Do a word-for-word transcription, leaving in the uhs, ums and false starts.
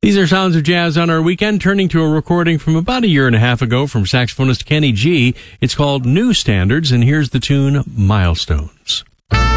These are Sounds of Jazz on our weekend, turning to a recording from about a year and a half ago from saxophonist Kenny G. It's called New Standards, and here's the tune Milestones.